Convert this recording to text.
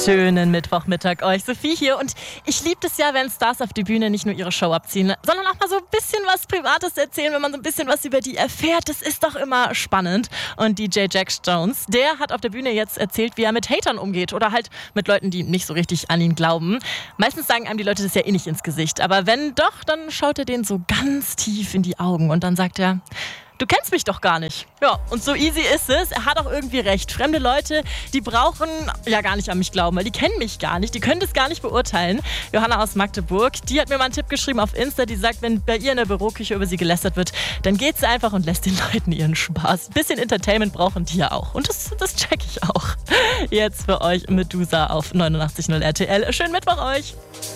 Schönen Mittwochmittag euch. Sophie hier und ich liebe es ja, wenn Stars auf die Bühne nicht nur ihre Show abziehen, sondern auch mal so ein bisschen was Privates erzählen, wenn man so ein bisschen was über die erfährt. Das ist doch immer spannend. Und DJ Jax Jones, der hat auf der Bühne jetzt erzählt, wie er mit Hatern umgeht oder halt mit Leuten, die nicht so richtig an ihn glauben. Meistens sagen einem die Leute das ja eh nicht ins Gesicht, aber wenn doch, dann schaut er denen so ganz tief in die Augen und dann sagt er: Du kennst mich doch gar nicht. Ja, und so easy ist es. Er hat auch irgendwie recht. Fremde Leute, die brauchen ja gar nicht an mich glauben, weil die kennen mich gar nicht. Die können das gar nicht beurteilen. Johanna aus Magdeburg, die hat mir mal einen Tipp geschrieben auf Insta, die sagt, wenn bei ihr in der Büroküche über sie gelästert wird, dann geht sie einfach und lässt den Leuten ihren Spaß. Ein bisschen Entertainment brauchen die ja auch. Und das check ich auch. Jetzt für euch Medusa auf 89.0 RTL. Schönen Mittwoch euch.